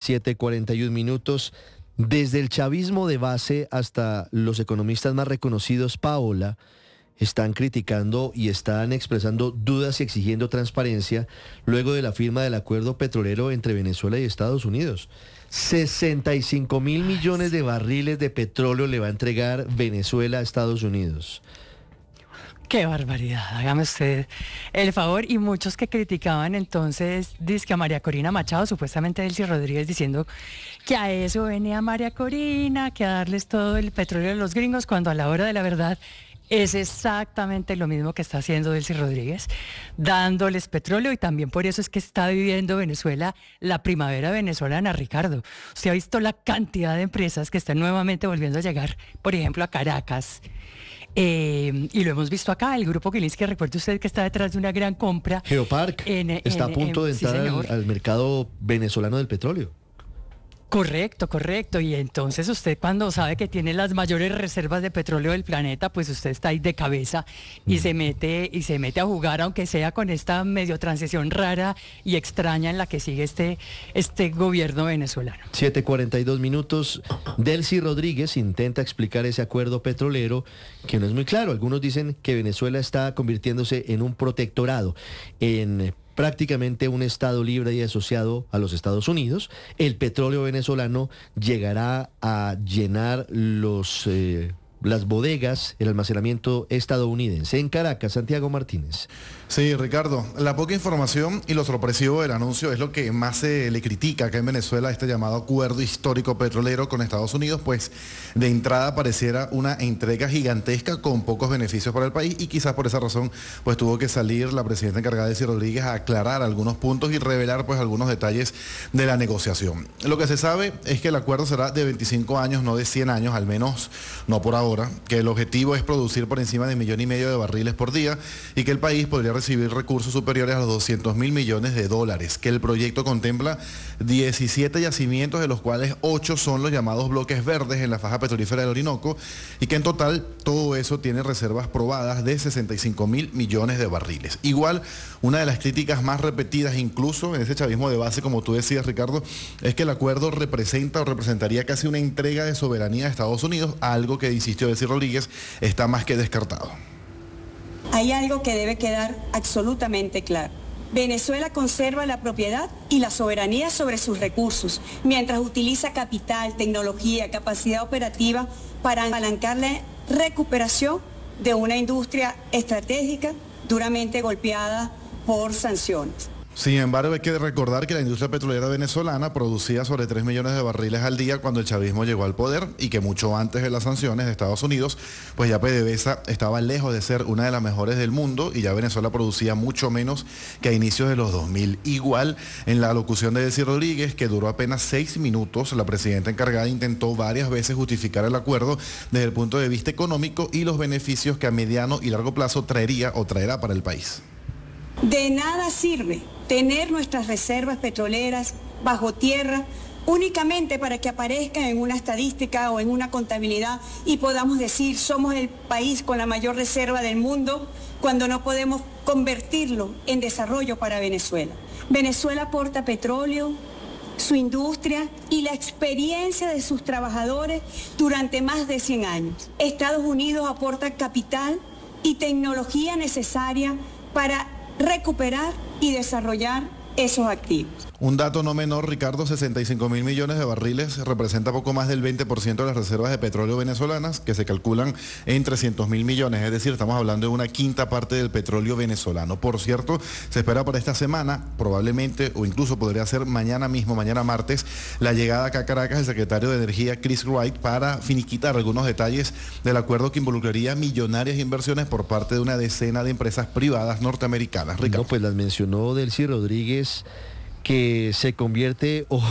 7:41. Desde el chavismo de base hasta los economistas más reconocidos, Paola, están criticando y están expresando dudas y exigiendo transparencia luego de la firma del acuerdo petrolero entre Venezuela y Estados Unidos. 65.000 millones de barriles de petróleo le va a entregar Venezuela a Estados Unidos. ¡Qué barbaridad! Hágame usted el favor. Y muchos que criticaban entonces, dizque a María Corina Machado, supuestamente Delcy Rodríguez, diciendo que a eso venía María Corina, que a darles todo el petróleo a los gringos, cuando a la hora de la verdad es exactamente lo mismo que está haciendo Delcy Rodríguez, dándoles petróleo, y también por eso es que está viviendo Venezuela la primavera venezolana, Ricardo. Usted ha visto la cantidad de empresas que están nuevamente volviendo a llegar, por ejemplo, a Caracas. Y lo hemos visto acá, el grupo Gilinski, recuerde usted que está detrás de una gran compra. Geopark está a punto de entrar al mercado venezolano del petróleo. Correcto. Y entonces usted, cuando sabe que tiene las mayores reservas de petróleo del planeta, pues usted está ahí de cabeza y se mete a jugar, aunque sea con esta medio transición rara y extraña en la que sigue este gobierno venezolano. 7:42. Delcy Rodríguez intenta explicar ese acuerdo petrolero que no es muy claro. Algunos dicen que Venezuela está convirtiéndose en un protectorado, en prácticamente un estado libre y asociado a los Estados Unidos. El petróleo venezolano llegará a llenar las bodegas, el almacenamiento estadounidense. En Caracas, Santiago Martínez. Sí, Ricardo, la poca información y lo sorpresivo del anuncio es lo que más se le critica acá en Venezuela, este llamado acuerdo histórico petrolero con Estados Unidos, pues de entrada pareciera una entrega gigantesca con pocos beneficios para el país, y quizás por esa razón pues tuvo que salir la presidenta encargada Delcy Rodríguez a aclarar algunos puntos y revelar pues algunos detalles de la negociación. Lo que se sabe es que el acuerdo será de 25 años, no de 100 años, al menos no por ahora, que el objetivo es producir por encima de 1,5 millones de barriles por día y que el país podría recibir recursos superiores a los 200.000 millones de dólares, que el proyecto contempla 17 yacimientos, de los cuales 8 son los llamados bloques verdes en la faja petrolífera del Orinoco, y que en total todo eso tiene reservas probadas de 65.000 millones de barriles. Igual, una de las críticas más repetidas incluso en ese chavismo de base, como tú decías, Ricardo, es que el acuerdo representa o representaría casi una entrega de soberanía de Estados Unidos, algo que, insistió Delcy Rodríguez, está más que descartado. Hay algo que debe quedar absolutamente claro. Venezuela conserva la propiedad y la soberanía sobre sus recursos, mientras utiliza capital, tecnología, capacidad operativa para apalancar la recuperación de una industria estratégica duramente golpeada por sanciones. Sin embargo, hay que recordar que la industria petrolera venezolana producía sobre 3 millones de barriles al día cuando el chavismo llegó al poder, y que mucho antes de las sanciones de Estados Unidos, pues ya PDVSA estaba lejos de ser una de las mejores del mundo, y ya Venezuela producía mucho menos que a inicios de los 2000. Igual, en la locución de Delcy Rodríguez, que duró apenas 6 minutos, la presidenta encargada intentó varias veces justificar el acuerdo desde el punto de vista económico y los beneficios que a mediano y largo plazo traería o traerá para el país. De nada sirve tener nuestras reservas petroleras bajo tierra únicamente para que aparezcan en una estadística o en una contabilidad y podamos decir somos el país con la mayor reserva del mundo, cuando no podemos convertirlo en desarrollo para Venezuela. Venezuela aporta petróleo, su industria y la experiencia de sus trabajadores durante más de 100 años. Estados Unidos aporta capital y tecnología necesaria para recuperar y desarrollar esos activos. Un dato no menor, Ricardo: 65.000 millones de barriles representa poco más del 20% de las reservas de petróleo venezolanas, que se calculan en 300.000 millones, es decir, estamos hablando de una quinta parte del petróleo venezolano. Por cierto, se espera para esta semana, probablemente, o incluso podría ser mañana mismo, mañana martes, la llegada acá a Caracas del secretario de Energía, Chris Wright, para finiquitar algunos detalles del acuerdo que involucraría millonarias inversiones por parte de una decena de empresas privadas norteamericanas. Ricardo. No, pues las mencionó Delcy Rodríguez, que se convierte o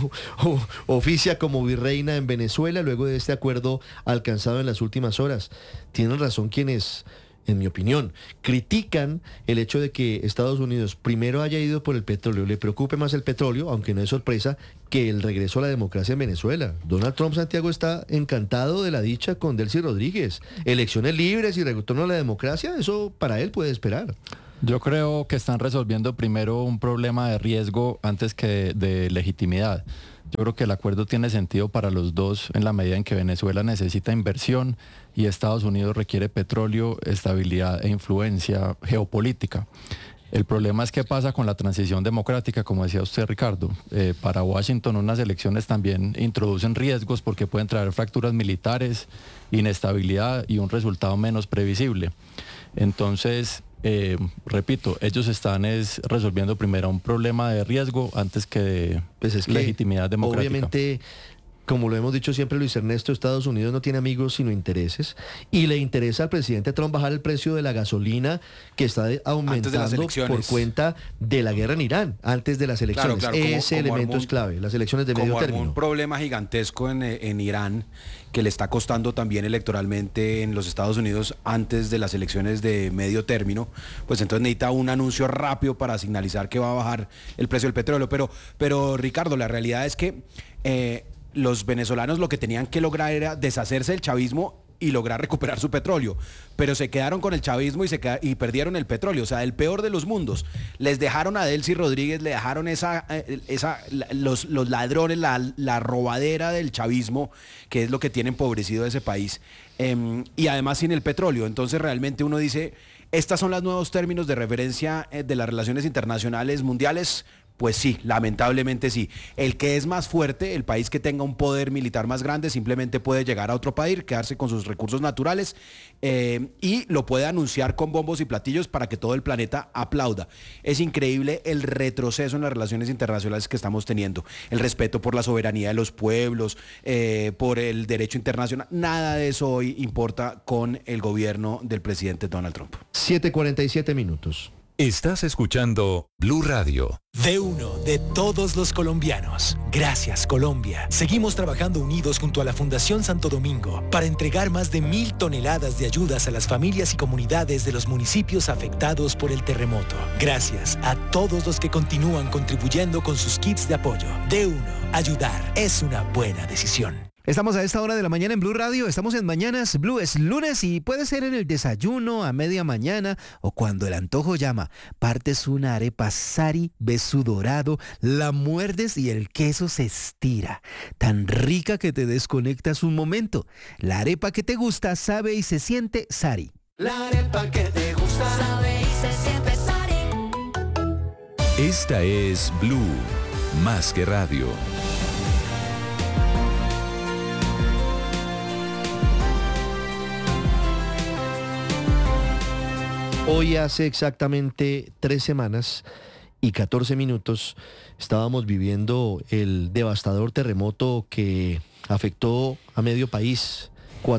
oficia como virreina en Venezuela luego de este acuerdo alcanzado en las últimas horas. Tienen razón quienes, en mi opinión, critican el hecho de que Estados Unidos primero haya ido por el petróleo, le preocupe más el petróleo, aunque no es sorpresa, que el regreso a la democracia en Venezuela. Donald Trump, Santiago, está encantado de la dicha con Delcy Rodríguez. Elecciones libres y retorno a la democracia, eso para él puede esperar. Yo creo que están resolviendo primero un problema de riesgo antes que de legitimidad. Yo creo que el acuerdo tiene sentido para los dos en la medida en que Venezuela necesita inversión y Estados Unidos requiere petróleo, estabilidad e influencia geopolítica. El problema es qué pasa con la transición democrática, como decía usted, Ricardo. Para Washington unas elecciones también introducen riesgos porque pueden traer fracturas militares, inestabilidad y un resultado menos previsible. Entonces, repito, ellos están resolviendo primero un problema de riesgo antes que de legitimidad democrática. Obviamente, como lo hemos dicho siempre, Luis Ernesto, Estados Unidos no tiene amigos sino intereses, y le interesa al presidente Trump bajar el precio de la gasolina, que está aumentando por cuenta de la guerra en Irán, antes de las elecciones. Claro, ese elemento es clave, las elecciones de medio término. Un problema gigantesco en Irán, que le está costando también electoralmente en los Estados Unidos antes de las elecciones de medio término, pues entonces necesita un anuncio rápido para señalizar que va a bajar el precio del petróleo. Pero Ricardo, la realidad es que los venezolanos lo que tenían que lograr era deshacerse del chavismo y lograr recuperar su petróleo, pero se quedaron con el chavismo y perdieron el petróleo, o sea, el peor de los mundos. Les dejaron a Delcy Rodríguez, le dejaron los ladrones, la robadera del chavismo, que es lo que tiene empobrecido ese país, y además sin el petróleo. Entonces realmente uno dice, ¿estos son los nuevos términos de referencia de las relaciones internacionales mundiales? Pues sí, lamentablemente sí. El que es más fuerte, el país que tenga un poder militar más grande, simplemente puede llegar a otro país, quedarse con sus recursos naturales y lo puede anunciar con bombos y platillos para que todo el planeta aplauda. Es increíble el retroceso en las relaciones internacionales que estamos teniendo. El respeto por la soberanía de los pueblos, por el derecho internacional. Nada de eso hoy importa con el gobierno del presidente Donald Trump. 7:47 minutos. Estás escuchando Blue Radio. De uno, de todos los colombianos. Gracias, Colombia. Seguimos trabajando unidos junto a la Fundación Santo Domingo para entregar más de 1,000 toneladas de ayudas a las familias y comunidades de los municipios afectados por el terremoto. Gracias a todos los que continúan contribuyendo con sus kits de apoyo. De uno, ayudar es una buena decisión. Estamos a esta hora de la mañana en Blue Radio, estamos en Mañanas Blue, es lunes y puede ser en el desayuno, a media mañana o cuando el antojo llama. Partes una arepa Sari, beso dorado, la muerdes y el queso se estira. Tan rica que te desconectas un momento. La arepa que te gusta sabe y se siente Sari. La arepa que te gusta sabe y se siente Sari. Esta es Blue, más que radio. Hoy hace exactamente 3 semanas y 14 minutos estábamos viviendo el devastador terremoto que afectó a medio país.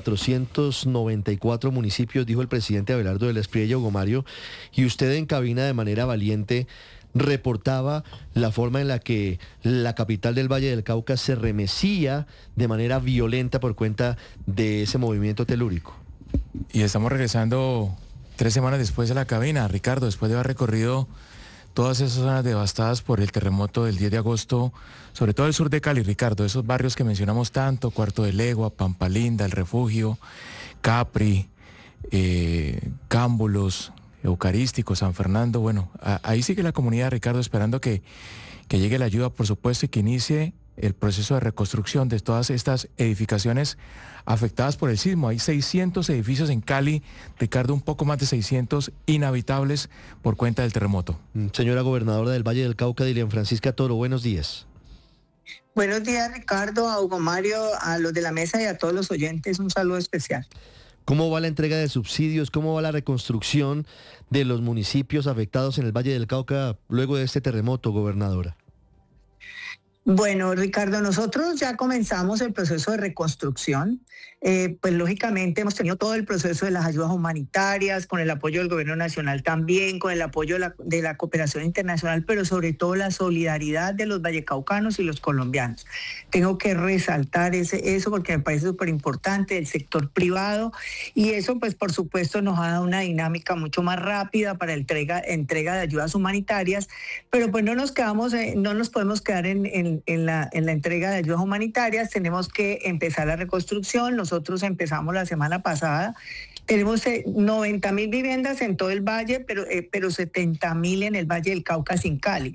494 municipios, dijo el presidente Abelardo del Espriella, Hugo Mario, y usted en cabina de manera valiente reportaba la forma en la que la capital del Valle del Cauca se remecía de manera violenta por cuenta de ese movimiento telúrico. Y estamos regresando 3 semanas después de la cabina, Ricardo, después de haber recorrido todas esas zonas devastadas por el terremoto del 10 de agosto, sobre todo el sur de Cali, Ricardo, esos barrios que mencionamos tanto, Cuarto de Legua, Pampa Linda, El Refugio, Capri, Cámbulos, Eucarístico, San Fernando. Bueno, ahí sigue la comunidad, Ricardo, esperando que llegue la ayuda, por supuesto, y que inicie el proceso de reconstrucción de todas estas edificaciones afectadas por el sismo. Hay 600 edificios en Cali, Ricardo, un poco más de 600 inhabitables por cuenta del terremoto. Señora gobernadora del Valle del Cauca, Dilian Francisca Toro, buenos días. Buenos días, Ricardo, a Hugo Mario, a los de la mesa y a todos los oyentes, un saludo especial. ¿Cómo va la entrega de subsidios? ¿Cómo va la reconstrucción de los municipios afectados en el Valle del Cauca luego de este terremoto, gobernadora? Bueno, Ricardo, nosotros ya comenzamos el proceso de reconstrucción. Pues lógicamente hemos tenido todo el proceso de las ayudas humanitarias, con el apoyo del gobierno nacional también, con el apoyo de la cooperación internacional, pero sobre todo la solidaridad de los vallecaucanos y los colombianos. Tengo que resaltar eso porque me parece súper importante, el sector privado, y eso pues por supuesto nos ha dado una dinámica mucho más rápida para entrega de ayudas humanitarias, pero pues no nos podemos quedar en la entrega de ayudas humanitarias, tenemos que empezar la reconstrucción. Nosotros empezamos la semana pasada, tenemos 90.000 viviendas en todo el valle, pero 70.000 en el Valle del Cauca sin Cali.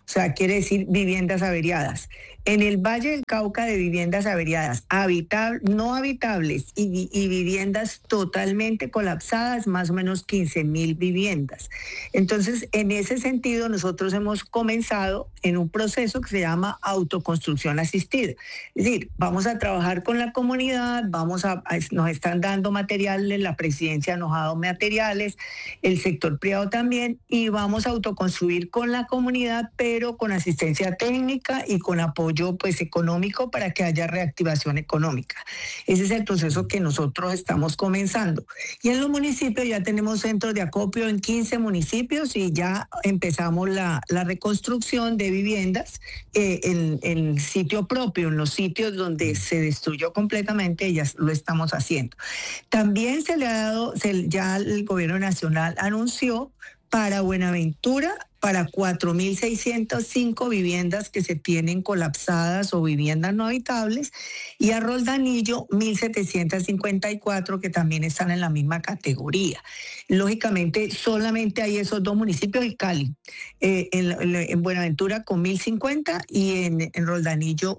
o sea, quiere decir viviendas averiadas. En el Valle del Cauca, de viviendas averiadas, no habitables y viviendas totalmente colapsadas, más o menos 15.000 viviendas. Entonces, en ese sentido, nosotros hemos comenzado en un proceso que se llama autoconstrucción asistida. Es decir, vamos a trabajar con la comunidad, nos están dando materiales, la presidencia nos ha dado materiales, el sector privado también, y vamos a autoconstruir con la comunidad, pero con asistencia técnica y con apoyo pues económico para que haya reactivación económica. Ese es el proceso que nosotros estamos comenzando. Y en los municipios ya tenemos centros de acopio en 15 municipios y ya empezamos la reconstrucción de viviendas en sitio propio, en los sitios donde se destruyó completamente, ya lo estamos haciendo. También se le ha dado, ya el gobierno nacional anunció para Buenaventura, para 4.605 viviendas que se tienen colapsadas o viviendas no habitables, y a Roldanillo 1.754 que también están en la misma categoría. Lógicamente solamente hay esos dos municipios y Cali, en Buenaventura con 1.050 y en Roldanillo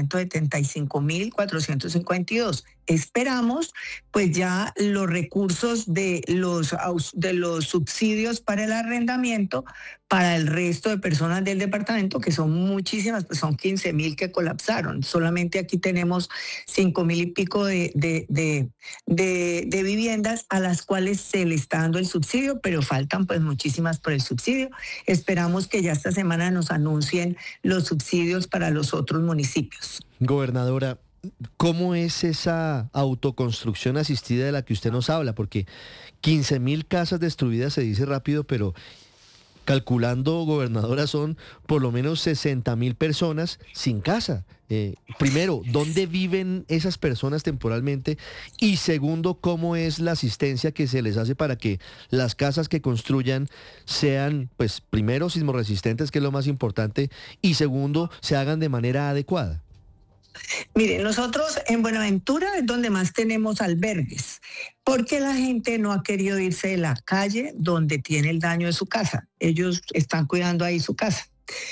875.452. Esperamos pues ya los recursos de los subsidios para el arrendamiento para el resto de personas del departamento, que son muchísimas, pues son 15.000 que colapsaron. Solamente aquí tenemos 5.000 y pico de viviendas a las cuales se le está dando el subsidio, pero faltan pues muchísimas por el subsidio. Esperamos que ya esta semana nos anuncien los subsidios para los otros municipios. Gobernadora, ¿cómo es esa autoconstrucción asistida de la que usted nos habla? Porque 15.000 casas destruidas se dice rápido, pero calculando, gobernadora, son por lo menos 60.000 personas sin casa. Primero, ¿dónde viven esas personas temporalmente? Y segundo, ¿cómo es la asistencia que se les hace para que las casas que construyan sean, pues, primero, sismorresistentes, que es lo más importante, y segundo, se hagan de manera adecuada? Mire, nosotros en Buenaventura es donde más tenemos albergues, porque la gente no ha querido irse de la calle donde tiene el daño de su casa. Ellos están cuidando ahí su casa,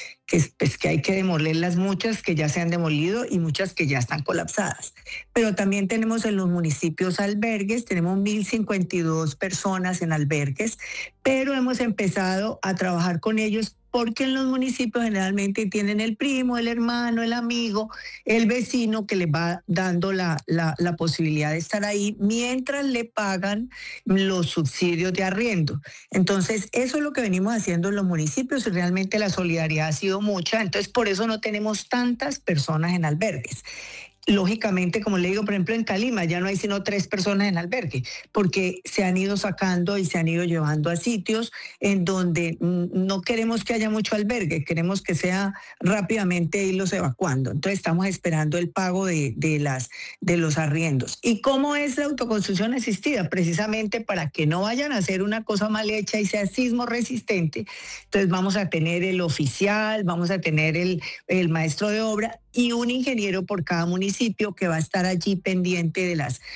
que hay que demolerlas, muchas que ya se han demolido y muchas que ya están colapsadas. Pero también tenemos en los municipios albergues, tenemos 1.052 personas en albergues, pero hemos empezado a trabajar con ellos porque en los municipios generalmente tienen el primo, el hermano, el amigo, el vecino que les va dando la posibilidad de estar ahí mientras le pagan los subsidios de arriendo. Entonces, eso es lo que venimos haciendo en los municipios y realmente la solidaridad ha sido mucha. Entonces, por eso no tenemos tantas personas en albergues. Lógicamente, como le digo, por ejemplo, en Calima ya no hay sino 3 personas en albergue, porque se han ido sacando y se han ido llevando a sitios en donde no queremos que haya mucho albergue, queremos que sea rápidamente irlos evacuando. Entonces estamos esperando el pago de los arriendos. ¿Y cómo es la autoconstrucción asistida? Precisamente para que no vayan a hacer una cosa mal hecha y sea sismo resistente. Entonces vamos a tener el oficial, vamos a tener el maestro de obra y un ingeniero por cada municipio que va a estar allí pendiente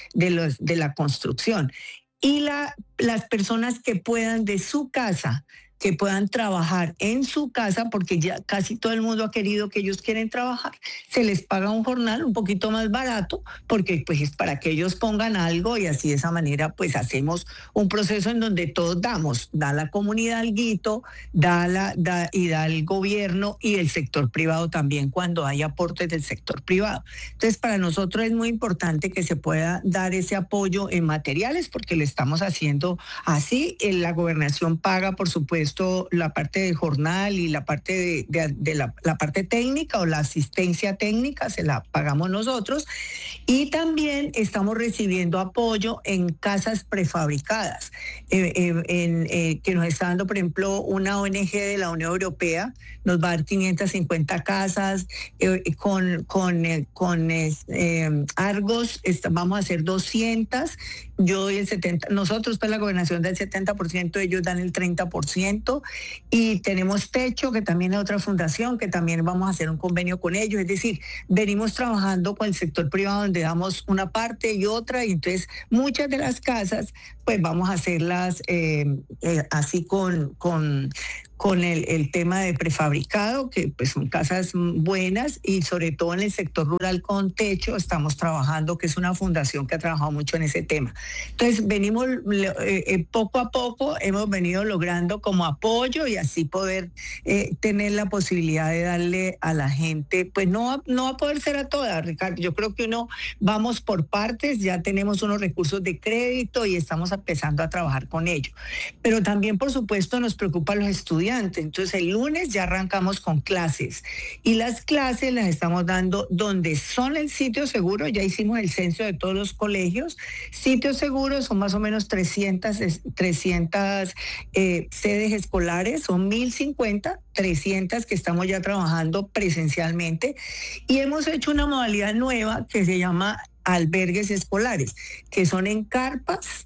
de la construcción. Y las personas que puedan de su casa, que puedan trabajar en su casa, porque ya casi todo el mundo ha querido que ellos quieren trabajar, se les paga un jornal un poquito más barato, porque pues es para que ellos pongan algo y así de esa manera pues hacemos un proceso en donde todos da la comunidad alguito, da el gobierno y el sector privado también cuando hay aportes del sector privado. Entonces para nosotros es muy importante que se pueda dar ese apoyo en materiales porque lo estamos haciendo así. La gobernación paga por supuesto la parte del jornal y la parte de la parte técnica o la asistencia técnica se la pagamos nosotros, y también estamos recibiendo apoyo en casas prefabricadas que nos está dando, por ejemplo, una ONG de la Unión Europea nos va a dar 550 casas con Argos vamos a hacer 200. Yo doy el 70%, nosotros pues la gobernación da el 70%, ellos dan el 30%, y tenemos Techo, que también es otra fundación, que también vamos a hacer un convenio con ellos, es decir, venimos trabajando con el sector privado donde damos una parte y otra, y entonces muchas de las casas pues vamos a hacerlas así con con el tema de prefabricado, que pues son casas buenas, y sobre todo en el sector rural con techo estamos trabajando, que es una fundación que ha trabajado mucho en ese tema. Entonces venimos poco a poco, hemos venido logrando como apoyo y así poder tener la posibilidad de darle a la gente, pues no va a poder ser a todas, Ricardo. Yo creo que vamos por partes, ya tenemos unos recursos de crédito y estamos empezando a trabajar con ello. Pero también, por supuesto, nos preocupan los estudiantes. Entonces el lunes ya arrancamos con clases y las clases las estamos dando donde son el sitio seguro. Ya hicimos el censo de todos los colegios. Sitios seguros son más o menos 300 sedes escolares, son 1.050, 300 que estamos ya trabajando presencialmente, y hemos hecho una modalidad nueva que se llama albergues escolares, que son en carpas,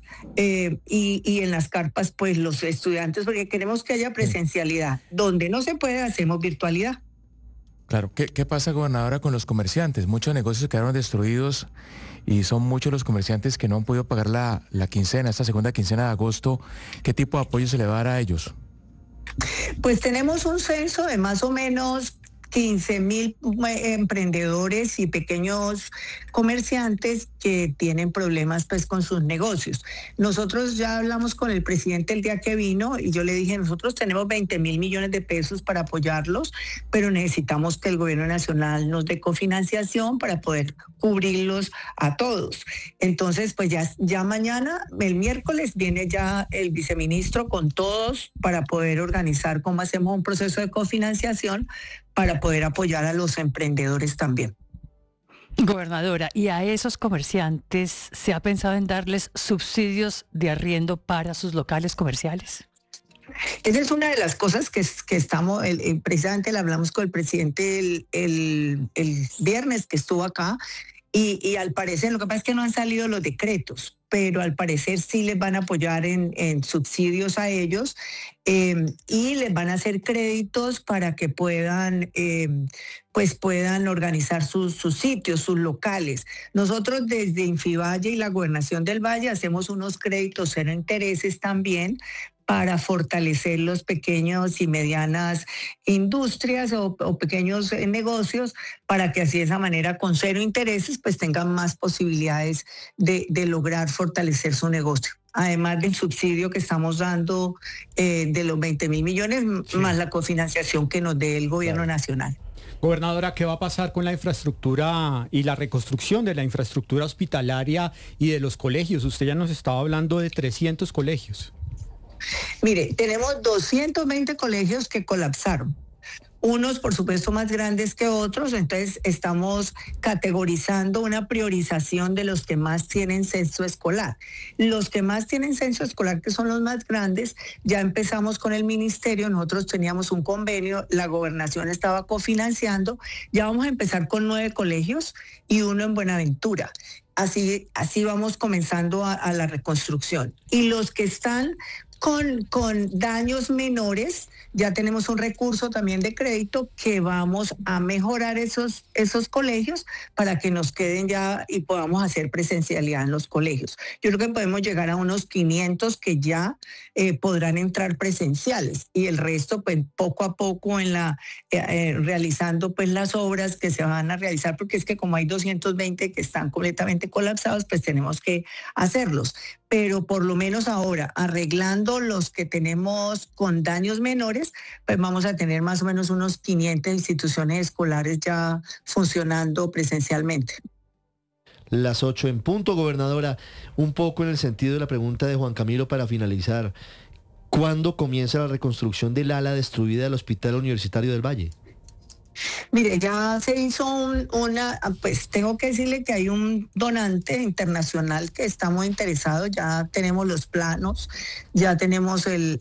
y en las carpas pues los estudiantes, porque queremos que haya presencialidad. Donde no se puede, hacemos virtualidad. Claro, ¿qué pasa, gobernadora, con los comerciantes? Muchos negocios quedaron destruidos y son muchos los comerciantes que no han podido pagar la quincena, esta segunda quincena de agosto. ¿Qué tipo de apoyo se le va a dar a ellos? Pues tenemos un censo de más o menos 15,000 emprendedores y pequeños comerciantes que tienen problemas pues con sus negocios. Nosotros ya hablamos con el presidente el día que vino y yo le dije, nosotros tenemos 20,000 millones de pesos para apoyarlos, pero necesitamos que el gobierno nacional nos dé cofinanciación para poder cubrirlos a todos. Entonces, pues ya mañana, el miércoles, viene ya el viceministro con todos para poder organizar cómo hacemos un proceso de cofinanciación para poder apoyar a los emprendedores también. Gobernadora, ¿y a esos comerciantes se ha pensado en darles subsidios de arriendo para sus locales comerciales? Esa es una de las cosas que estamos, precisamente le hablamos con el presidente el viernes que estuvo acá, y al parecer, lo que pasa es que no han salido los decretos, pero al parecer sí les van a apoyar en subsidios a ellos, y les van a hacer créditos para que puedan organizar sus sitios, sus locales. Nosotros desde Infivalle y la Gobernación del Valle hacemos unos créditos cero intereses también para fortalecer los pequeños y medianas industrias o pequeños negocios, para que así de esa manera con cero intereses pues tengan más posibilidades de lograr fortalecer su negocio. Además del subsidio que estamos dando de los 20,000 millones, sí, más la cofinanciación que nos dé el gobierno nacional. Gobernadora, ¿qué va a pasar con la infraestructura y la reconstrucción de la infraestructura hospitalaria y de los colegios? Usted ya nos estaba hablando de 300 colegios. Mire, tenemos 220 colegios que colapsaron. Unos, por supuesto, más grandes que otros, entonces estamos categorizando una priorización de los que más tienen censo escolar. Los que más tienen censo escolar, que son los más grandes, ya empezamos con el ministerio, nosotros teníamos un convenio, la gobernación estaba cofinanciando, ya vamos a empezar con 9 colegios y uno en Buenaventura. Así vamos comenzando a la reconstrucción. Y los que están con daños menores, ya tenemos un recurso también de crédito que vamos a mejorar esos colegios para que nos queden ya y podamos hacer presencialidad en los colegios. Yo creo que podemos llegar a unos 500 que ya podrán entrar presenciales, y el resto pues poco a poco realizando pues las obras que se van a realizar, porque es que como hay 220 que están completamente colapsados, pues tenemos que hacerlos. Pero por lo menos ahora, arreglando los que tenemos con daños menores, pues vamos a tener más o menos unos 500 instituciones escolares ya funcionando presencialmente. Las 8 en punto, gobernadora. Un poco en el sentido de la pregunta de Juan Camilo para finalizar. ¿Cuándo comienza la reconstrucción del ala destruida del Hospital Universitario del Valle? Mire, ya se hizo pues tengo que decirle que hay un donante internacional que está muy interesado, ya tenemos los planos, ya tenemos el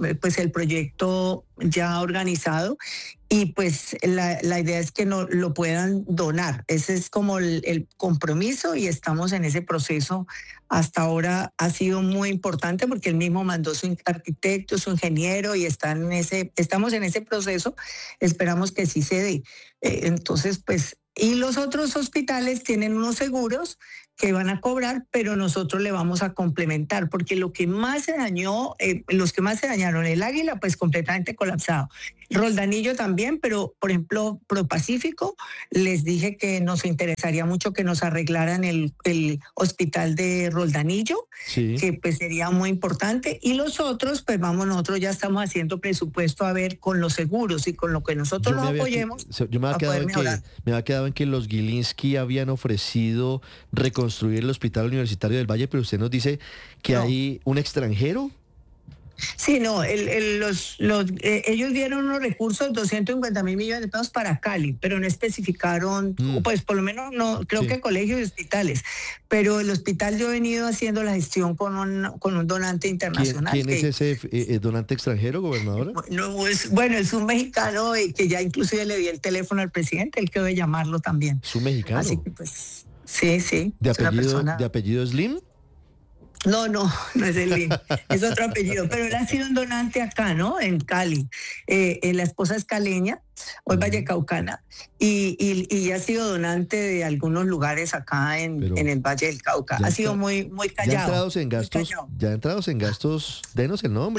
proyecto ya organizado, y pues la idea es que no lo puedan donar. Ese es como el compromiso, y estamos en ese proceso. Hasta ahora ha sido muy importante porque él mismo mandó su arquitecto, su ingeniero, y estamos en ese proceso. Esperamos que sí se dé. Entonces, pues Y los otros hospitales tienen unos seguros que van a cobrar, pero nosotros le vamos a complementar, porque lo que más se dañó, los que más se dañaron, el Águila, pues completamente colapsado. Roldanillo también, pero por ejemplo, ProPacífico, les dije que nos interesaría mucho que nos arreglaran el hospital de Roldanillo, Sí. que pues sería muy importante. Y los otros, pues vamos, nosotros ya estamos haciendo presupuesto a ver con los seguros y con lo que nosotros nos apoyemos. Yo me había a quedado poder en que, mejorar. me había quedado en que los Gilinski habían ofrecido reconstruir el Hospital Universitario del Valle, pero usted nos dice que No. hay un extranjero. Sí, no, ellos dieron unos recursos, 250.000 millones de pesos para Cali, pero no especificaron, pues por lo menos no, creo Sí. que colegios y hospitales, pero el hospital yo he venido haciendo la gestión con un donante internacional. ¿Quién es que- ese donante extranjero, gobernadora? Bueno, es un mexicano que ya inclusive le di el teléfono al presidente, él quedó de llamarlo también. Es un mexicano. Así que pues, sí, ¿De es una persona- apellido Slim? No es el link, es otro apellido, pero él ha sido un donante acá, ¿no? En Cali. La esposa es caleña, o es vallecaucana, y ha sido donante de algunos lugares acá en el Valle del Cauca. ya Ha sido está- muy Ya callado. entrados en gastos, denos el nombre.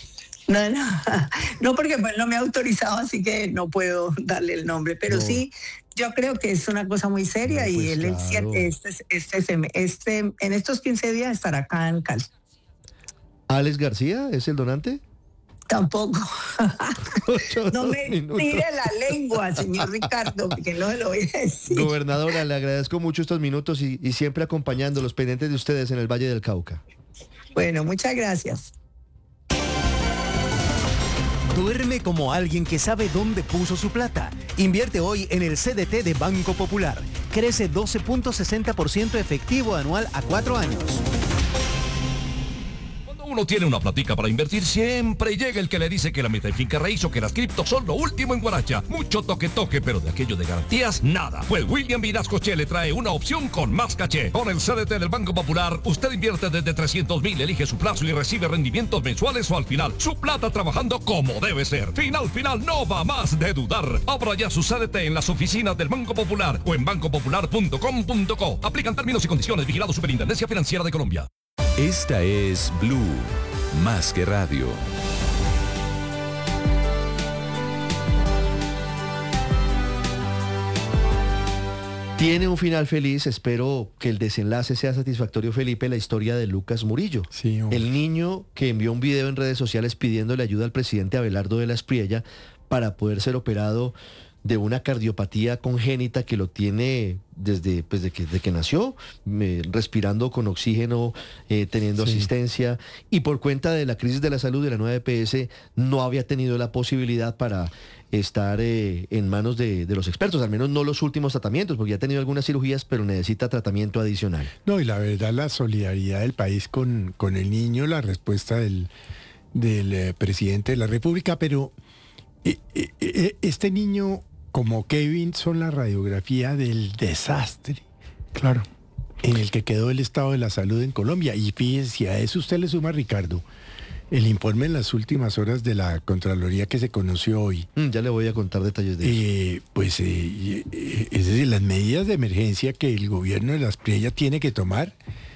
No, porque pues no me ha autorizado, así que no puedo darle el nombre, pero No. sí, yo creo que es una cosa muy seria y pues él claro. en estos 15 días estará acá en Cali. ¿Alex García es el donante? Tampoco. No Dos me minutos. tire la lengua, señor Ricardo, porque no se lo voy a decir. Gobernadora, le agradezco mucho estos minutos y siempre acompañando los pendientes de ustedes en el Valle del Cauca. Bueno, muchas gracias. Duerme como alguien que sabe dónde puso su plata. Invierte hoy en el CDT de Banco Popular. Crece 12.60% efectivo anual a 4 años. Uno tiene una platica para invertir, siempre llega el que le dice que la meta en finca raíz o que las criptos son lo último en Guaracha. Mucho toque, pero de aquello de garantías, nada. Pues William Vinascoche le trae una opción con más caché. Con el CDT del Banco Popular, usted invierte desde 300.000, elige su plazo y recibe rendimientos mensuales o al final. Su plata trabajando como debe ser. Final, no va más de dudar. Abra ya su CDT en las oficinas del Banco Popular o en bancopopular.com.co. Aplican términos y condiciones. Vigilado Superintendencia Financiera de Colombia. Esta es Blue, más que radio. Tiene un final feliz, espero que el desenlace sea satisfactorio, Felipe, la historia de Lucas Murillo. Sí, el niño que envió un video en redes sociales pidiéndole ayuda al presidente Abelardo de la Espriella para poder ser operado de una cardiopatía congénita que lo tiene desde que nació, respirando con oxígeno, teniendo asistencia, y por cuenta de la crisis de la salud de la nueva EPS no había tenido la posibilidad para estar en manos de los expertos, al menos no los últimos tratamientos, porque ya ha tenido algunas cirugías, pero necesita tratamiento adicional. No, y la verdad, la solidaridad del país con el niño, la respuesta del presidente de la República, pero este niño, como Kevin, son la radiografía del desastre. Claro. En el que quedó el estado de la salud en Colombia. Y fíjese, si a eso usted le suma, Ricardo, el informe en las últimas horas de la Contraloría que se conoció hoy. Ya le voy a contar detalles de eso. Es decir, las medidas de emergencia que el gobierno de la Espriella tiene que tomar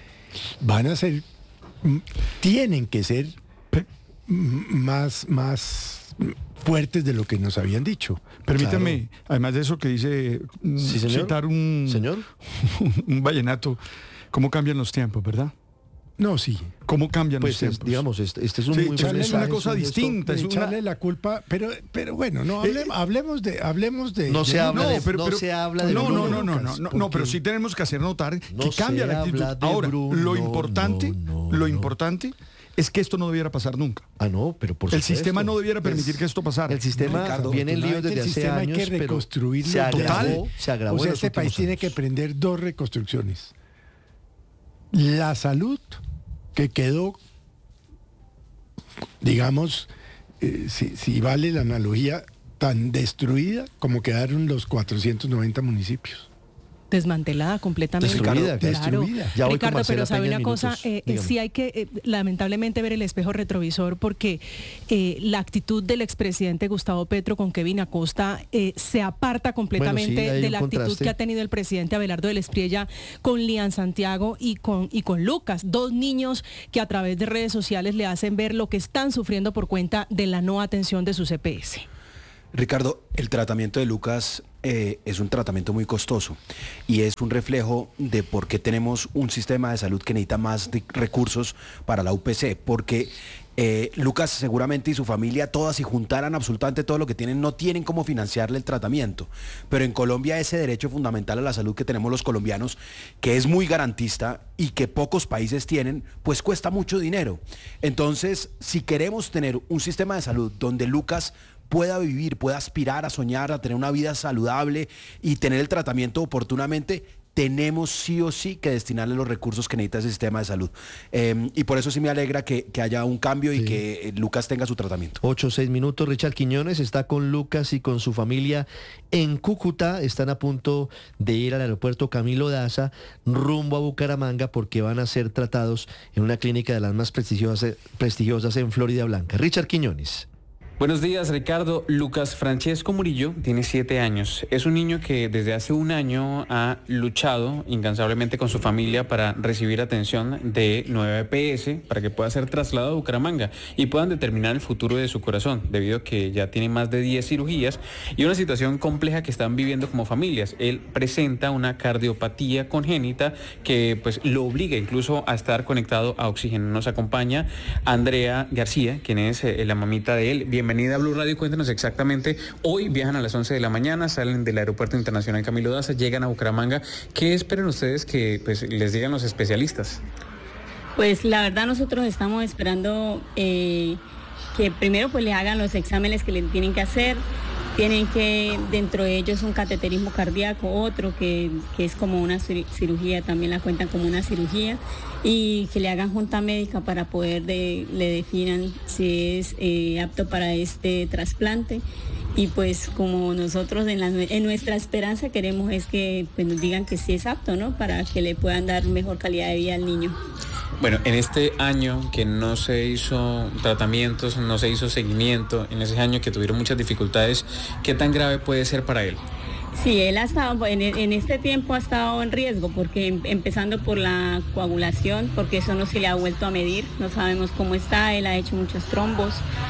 tienen que ser más fuertes de lo que nos habían dicho. Permítame, además de eso que dice, Sí, señor. citar un vallenato, cómo cambian los tiempos, ¿verdad? No, sí. ¿Cómo cambian Pues los tiempos? digamos, este es un Sí, muy buen echarle mensaje, una cosa es un distinta, gesto. es una- Echarle la culpa, pero bueno, no hablemos de No se habla de pero- no se habla de no, Bruno no, no, Lucas, no, porque pero sí tenemos que hacer notar no que cambia se la actitud. habla de Ahora, Bruno, lo importante es que esto no debiera pasar nunca. Ah, no, pero por El supuesto. sistema no debiera permitir Pues, que esto pasara. El sistema Ricardo, viene en líos afortunadamente desde el hace sistema años, hay que pero reconstruirlo se agravó, total. se agravó O sea, en los este país últimos tiene años. que emprender dos reconstrucciones. La salud, que quedó, digamos, si vale la analogía, tan destruida como quedaron los 490 municipios. desmantelada completamente. Destruida. Claro. Ricardo, pero sabe una cosa, sí hay que lamentablemente ver el espejo retrovisor, porque la actitud del expresidente Gustavo Petro con Kevin Acosta se aparta completamente de la actitud que ha tenido el presidente Abelardo del Espriella con Lian Santiago y con Lucas, dos niños que a través de redes sociales le hacen ver lo que están sufriendo por cuenta de la no atención de sus EPS. Ricardo, el tratamiento de Lucas es un tratamiento muy costoso y es un reflejo de por qué tenemos un sistema de salud que necesita más recursos para la UPC, porque Lucas seguramente y su familia, todas si juntaran absolutamente todo lo que tienen, no tienen cómo financiarle el tratamiento, pero en Colombia ese derecho fundamental a la salud que tenemos los colombianos, que es muy garantista y que pocos países tienen, pues cuesta mucho dinero. Entonces, si queremos tener un sistema de salud donde Lucas pueda vivir, pueda aspirar a soñar, a tener una vida saludable y tener el tratamiento oportunamente, tenemos sí o sí que destinarle los recursos que necesita ese sistema de salud. Y por eso sí me alegra que haya un cambio y que Lucas tenga su tratamiento. 8-6 minutos. Richard Quiñones está con Lucas y con su familia en Cúcuta. Están a punto de ir al aeropuerto Camilo Daza rumbo a Bucaramanga porque van a ser tratados en una clínica de las más prestigiosas en Florida Blanca. Richard Quiñones. Buenos días, Ricardo. Lucas Francesco Murillo tiene 7 años. Es un niño que desde hace un año ha luchado incansablemente con su familia para recibir atención de 9 EPS para que pueda ser trasladado a Bucaramanga y puedan determinar el futuro de su corazón, debido a que ya tiene más de 10 cirugías y una situación compleja que están viviendo como familias. Él presenta una cardiopatía congénita que pues lo obliga incluso a estar conectado a oxígeno. Nos acompaña Andrea García, quien es la mamita de él. Bienvenida a Blue Radio, cuéntenos exactamente, hoy viajan a las 11 de la mañana, salen del Aeropuerto Internacional Camilo Daza, llegan a Bucaramanga. ¿Qué esperan ustedes que pues, les digan los especialistas? Pues la verdad nosotros estamos esperando que primero pues le hagan los exámenes que le tienen que hacer. Tienen que, dentro de ellos, un cateterismo cardíaco, otro que es como una cirugía, también la cuentan como una cirugía, y que le hagan junta médica para poder le definan si es apto para este trasplante. Y pues como nosotros en nuestra esperanza queremos es que pues, nos digan que sí es apto, ¿no? Para que le puedan dar mejor calidad de vida al niño. Bueno, en este año que no se hizo tratamientos, no se hizo seguimiento, en ese año que tuvieron muchas dificultades, ¿qué tan grave puede ser para él? Sí, él ha estado, en este tiempo ha estado en riesgo, porque empezando por la coagulación, porque eso no se le ha vuelto a medir, no sabemos cómo está, él ha hecho muchos trombos.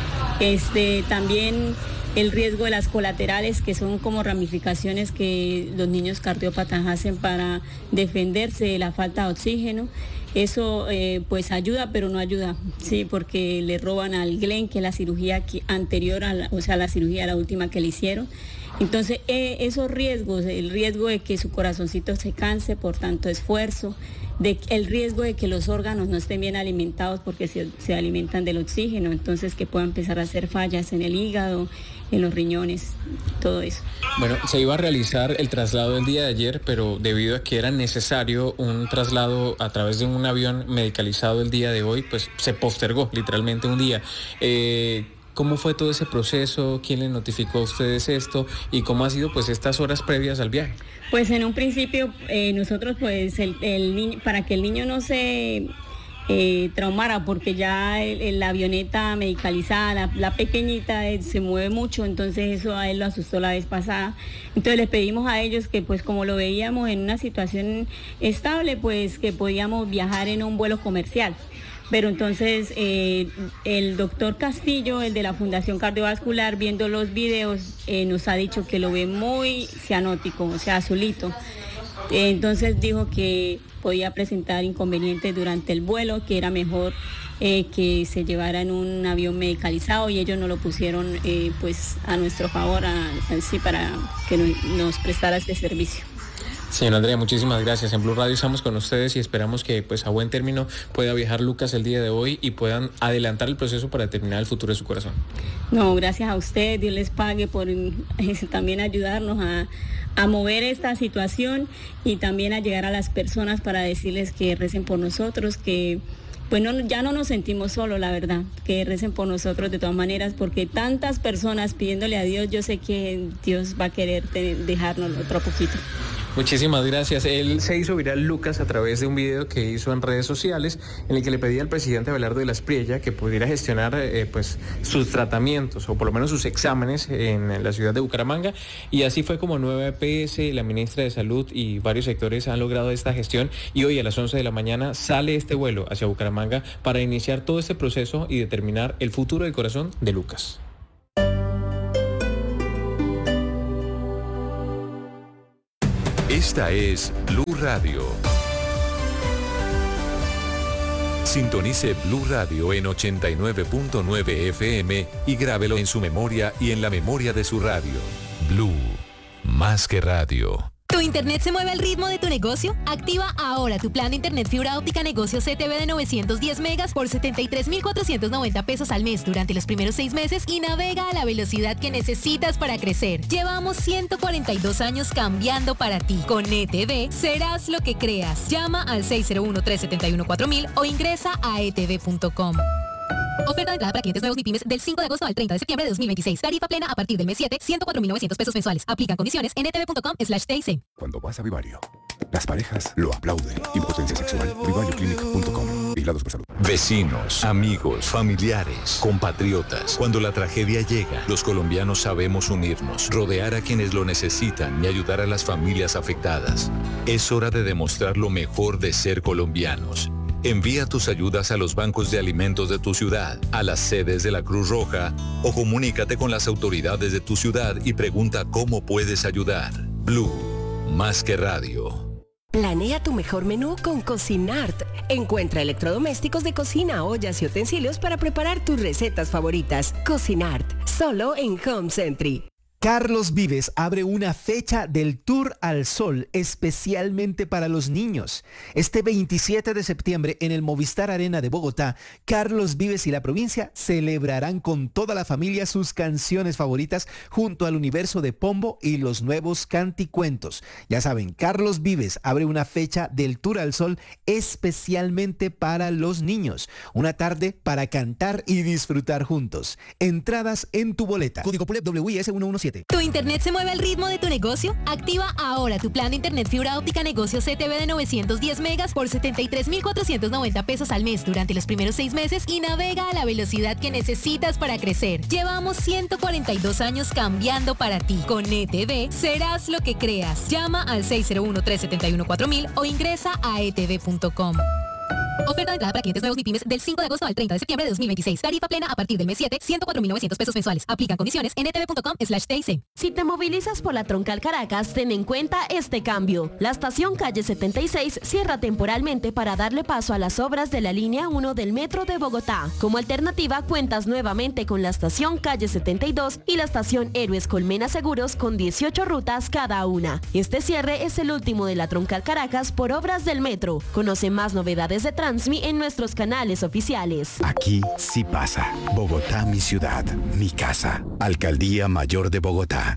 También el riesgo de las colaterales, que son como ramificaciones que los niños cardiópatas hacen para defenderse de la falta de oxígeno. Eso pues ayuda, pero no ayuda, sí, porque le roban al Glenn, que es la cirugía anterior la cirugía la última que le hicieron. Entonces esos riesgos, el riesgo de que su corazoncito se canse por tanto esfuerzo, el riesgo de que los órganos no estén bien alimentados porque se alimentan del oxígeno, entonces que puedan empezar a hacer fallas en el hígado, en los riñones, todo eso. Bueno, se iba a realizar el traslado el día de ayer, pero debido a que era necesario un traslado a través de un avión medicalizado el día de hoy, pues se postergó literalmente un día. ¿Cómo fue todo ese proceso? ¿Quién les notificó a ustedes esto? ¿Y cómo ha sido pues estas horas previas al viaje? Pues en un principio nosotros pues el niño, para que el niño no se traumara, porque ya la avioneta medicalizada, la pequeñita se mueve mucho, entonces eso a él lo asustó la vez pasada. Entonces les pedimos a ellos que pues como lo veíamos en una situación estable, pues que podíamos viajar en un vuelo comercial. Pero entonces el doctor Castillo, el de la Fundación Cardiovascular, viendo los videos, nos ha dicho que lo ve muy cianótico, o sea, azulito. Entonces dijo que podía presentar inconvenientes durante el vuelo, que era mejor que se llevara en un avión medicalizado, y ellos nos lo pusieron pues a nuestro favor, así para que nos prestara este servicio. Señora Andrea, muchísimas gracias. En Blue Radio estamos con ustedes y esperamos que pues a buen término pueda viajar Lucas el día de hoy y puedan adelantar el proceso para determinar el futuro de su corazón. No, gracias a usted, Dios les pague por también ayudarnos a mover esta situación y también a llegar a las personas para decirles que recen por nosotros, que pues ya no nos sentimos solos, la verdad, que recen por nosotros de todas maneras, porque tantas personas pidiéndole a Dios, yo sé que Dios va a querer dejarnos otro poquito. Muchísimas gracias. Él se hizo viral, Lucas, a través de un video que hizo en redes sociales en el que le pedía al presidente Abelardo de la Espriella que pudiera gestionar pues sus tratamientos o por lo menos sus exámenes en la ciudad de Bucaramanga, y así fue como Nueva EPS, la ministra de Salud y varios sectores han logrado esta gestión, y hoy a las 11 de la mañana sale este vuelo hacia Bucaramanga para iniciar todo este proceso y determinar el futuro del corazón de Lucas. Esta es Blue Radio. Sintonice Blue Radio en 89.9 FM y grábelo en su memoria y en la memoria de su radio. Blue, más que radio. ¿Tu internet se mueve al ritmo de tu negocio? Activa ahora tu plan de internet fibra óptica negocio CTV de 910 megas por 73,490 pesos al mes durante los primeros 6 meses y navega a la velocidad que necesitas para crecer. Llevamos 142 años cambiando para ti. Con ETV serás lo que creas. Llama al 601-371-4000 o ingresa a etv.com. Oferta de entrada para clientes nuevos MIPYMES del 5 de agosto al 30 de septiembre de 2026. Tarifa plena a partir del mes 7, 104.900 pesos mensuales. Aplican condiciones en etv.com/TIC. Cuando vas a Vivario, las parejas lo aplauden. Impotencia sexual, vivarioclinic.com. Vigilados por salud. Vecinos, amigos, familiares, compatriotas. Cuando la tragedia llega, los colombianos sabemos unirnos, rodear a quienes lo necesitan y ayudar a las familias afectadas. Es hora de demostrar lo mejor de ser colombianos. Envía tus ayudas a los bancos de alimentos de tu ciudad, a las sedes de la Cruz Roja o comunícate con las autoridades de tu ciudad y pregunta cómo puedes ayudar. Blue, más que radio. Planea tu mejor menú con Cocinart. Encuentra electrodomésticos de cocina, ollas y utensilios para preparar tus recetas favoritas. Cocinart, solo en Home Century. Carlos Vives abre una fecha del Tour al Sol especialmente para los niños. Este 27 de septiembre en el Movistar Arena de Bogotá, Carlos Vives y la provincia celebrarán con toda la familia sus canciones favoritas junto al universo de Pombo y los nuevos canticuentos. Ya saben, Carlos Vives abre una fecha del Tour al Sol especialmente para los niños. Una tarde para cantar y disfrutar juntos. Entradas en tu boleta. Código PULEP WIS 117. ¿Tu internet se mueve al ritmo de tu negocio? Activa ahora tu plan de internet fibra óptica negocio CTV de 910 megas por 73,490 pesos al mes durante los primeros 6 meses y navega a la velocidad que necesitas para crecer. Llevamos 142 años cambiando para ti. Con ETV serás lo que creas. Llama al 601-371-4000 o ingresa a etv.com. Oferta de entrada para clientes nuevos MIPYMES del 5 de agosto al 30 de septiembre de 2026. Tarifa plena a partir del mes 7, 104.900 pesos mensuales. Aplican condiciones en etv.com/TIC. Si te movilizas por la Troncal Caracas, ten en cuenta este cambio. La estación Calle 76 cierra temporalmente para darle paso a las obras de la línea 1 del Metro de Bogotá. Como alternativa, cuentas nuevamente con la estación Calle 72 y la estación Héroes Colmena Seguros con 18 rutas cada una. Este cierre es el último de la Troncal Caracas por obras del Metro. Conoce más novedades de Transmi en nuestros canales oficiales. Aquí sí pasa. Bogotá, mi ciudad, mi casa. Alcaldía Mayor de Bogotá.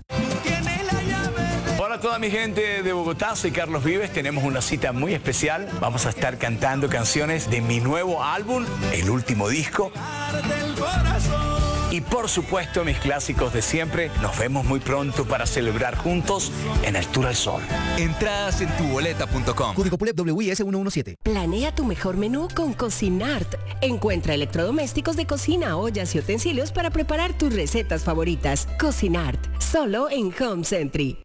Hola a toda mi gente de Bogotá, soy Carlos Vives, tenemos una cita muy especial. Vamos a estar cantando canciones de mi nuevo álbum, el último disco. Y por supuesto mis clásicos de siempre. Nos vemos muy pronto para celebrar juntos en el Tour al Sol. Entradas en tuboleta.com. Código PULEP WIS 117. Planea tu mejor menú con Cocinart. Encuentra electrodomésticos de cocina, ollas y utensilios para preparar tus recetas favoritas. Cocinart, solo en Home Century.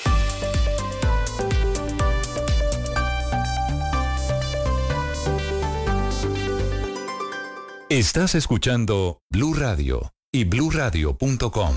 Estás escuchando Blue Radio y bluradio.com.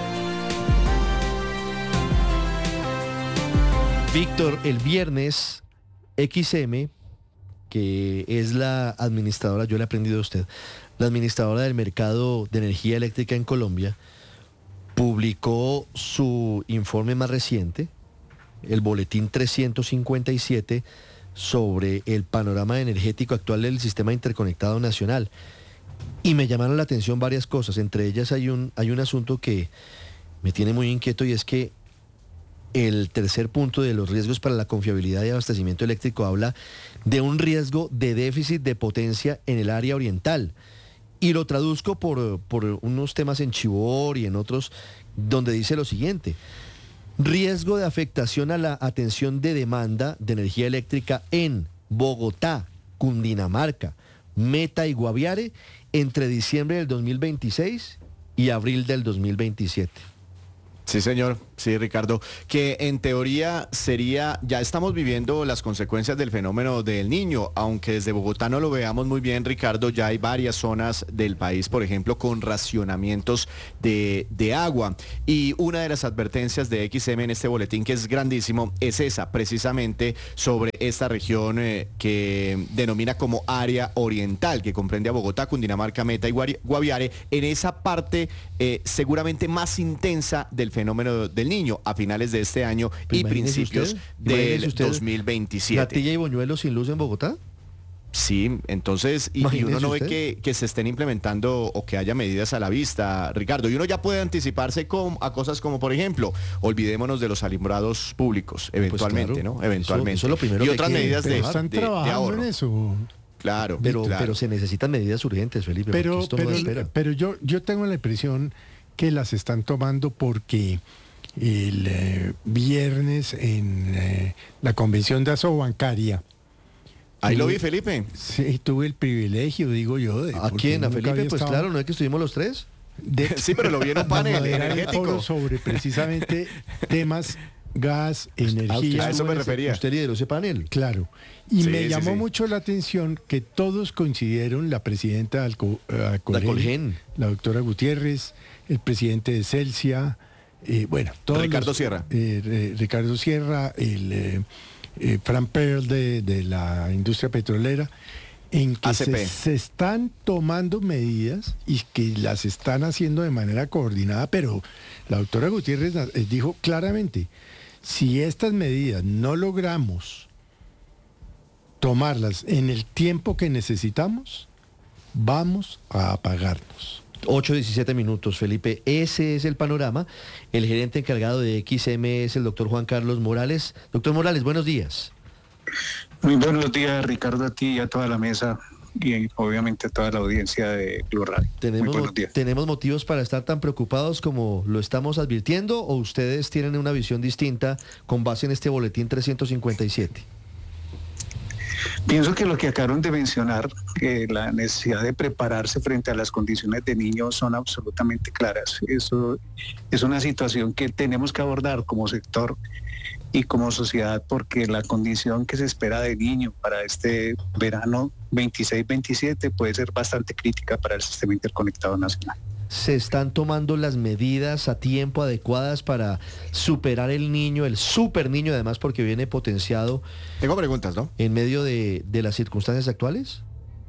Víctor, el viernes XM, que es la administradora, yo le he aprendido a usted, la administradora del mercado de energía eléctrica en Colombia, publicó su informe más reciente, el boletín 357, sobre el panorama energético actual del sistema interconectado nacional. Y me llamaron la atención varias cosas. Entre ellas hay un asunto que me tiene muy inquieto, y es que el tercer punto de los riesgos para la confiabilidad y abastecimiento eléctrico habla de un riesgo de déficit de potencia en el área oriental. Y lo traduzco por unos temas en Chivor y en otros, donde dice lo siguiente: Riesgo de afectación a la atención de demanda de energía eléctrica en Bogotá, Cundinamarca, Meta y Guaviare entre diciembre del 2026 y abril del 2027. Sí, señor. Sí, Ricardo. Que en teoría sería, ya estamos viviendo las consecuencias del fenómeno del Niño, aunque desde Bogotá no lo veamos muy bien, Ricardo, ya hay varias zonas del país, por ejemplo, con racionamientos de agua. Y una de las advertencias de XM en este boletín, que es grandísimo, es esa, precisamente sobre esta región que denomina como área oriental, que comprende a Bogotá, Cundinamarca, Meta y Guaviare, en esa parte seguramente más intensa del fenómeno del Niño a finales de este año y principios del 2027. ¿Natilla y Buñuelos sin luz en Bogotá? Sí, entonces, y uno no ve que se estén implementando o que haya medidas a la vista, Ricardo, y uno ya puede anticiparse a cosas como, por ejemplo, olvidémonos de los alumbrados públicos, eventualmente, pues claro, ¿no? Eventualmente. Eso es lo primero y otras medidas de ahorro. En eso. Claro, pero se necesitan medidas urgentes, Felipe, porque esto no espera. Pero yo tengo la impresión que las están tomando porque el viernes en la convención de Asobancaria. Ahí lo vi, Felipe. Sí, tuve el privilegio, digo yo. ¿A quién? ¿A Felipe? Pues claro, ¿no es que estuvimos los tres? Sí, pero lo vi en un panel energético. Sobre precisamente temas, gas, energía. A eso me refería. Usted lideró ese panel. Claro. Y me llamó mucho la atención que todos coincidieron, la presidenta de Colgen, la doctora Gutiérrez, el presidente de Celsia, todos Ricardo Sierra. Ricardo Sierra, el Fran Pearl de la industria petrolera, en que se están tomando medidas y que las están haciendo de manera coordinada, pero la doctora Gutiérrez dijo claramente, si estas medidas no logramos tomarlas en el tiempo que necesitamos, vamos a apagarnos. 8:17 minutos, Felipe. Ese es el panorama. El gerente encargado de XM es el doctor Juan Carlos Morales. Doctor Morales, buenos días. Muy buenos días, Ricardo, a ti y a toda la mesa y obviamente a toda la audiencia de Blue Radio. Muy buenos días. ¿Tenemos motivos para estar tan preocupados como lo estamos advirtiendo o ustedes tienen una visión distinta con base en este boletín 357? Pienso que lo que acabaron de mencionar, la necesidad de prepararse frente a las condiciones de niños son absolutamente claras. Eso es una situación que tenemos que abordar como sector y como sociedad, porque la condición que se espera de niño para este verano 26-27 puede ser bastante crítica para el sistema interconectado nacional. ¿Se están tomando las medidas a tiempo adecuadas para superar el niño, el super niño además porque viene potenciado? Tengo preguntas, ¿no? En medio de las circunstancias actuales.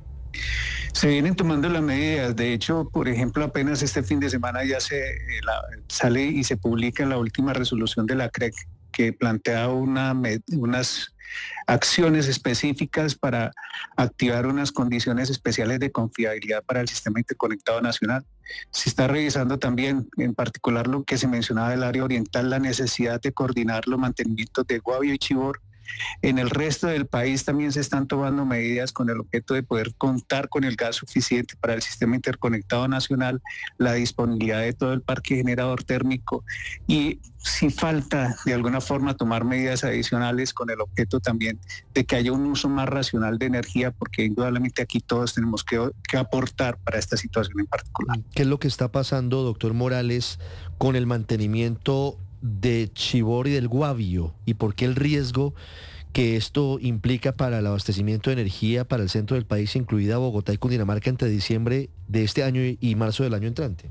Se vienen tomando las medidas. De hecho, por ejemplo, apenas este fin de semana ya sale y se publica la última resolución de la CREC que plantea unas acciones específicas para activar unas condiciones especiales de confiabilidad para el sistema interconectado nacional. Se está revisando también, en particular lo que se mencionaba del área oriental, la necesidad de coordinar los mantenimientos de Guavio y Chivor. En el resto del país también se están tomando medidas con el objeto de poder contar con el gas suficiente para el sistema interconectado nacional, la disponibilidad de todo el parque generador térmico y si falta de alguna forma tomar medidas adicionales con el objeto también de que haya un uso más racional de energía, porque indudablemente aquí todos tenemos que aportar para esta situación en particular. ¿Qué es lo que está pasando, doctor Morales, con el mantenimiento de Chivor y del Guavio? ¿Y por qué el riesgo que esto implica para el abastecimiento de energía para el centro del país, incluida Bogotá y Cundinamarca, entre diciembre de este año y marzo del año entrante?